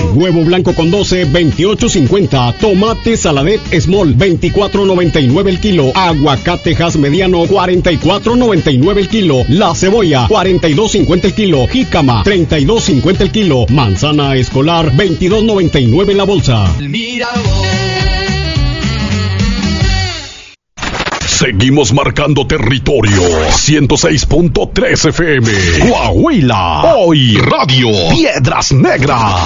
Huevo blanco con 12, 28.50. Tomate Saladet Small, 24.99 el kilo. Aguacate Hass mediano, 44.99 el kilo. La cebolla, 42.50 el kilo. Jícama, 32.50 el kilo. Manzana escolar, 22.99 la bolsa. Seguimos marcando territorio. 106.3 FM. Coahuila. Hoy Radio Piedras Negras.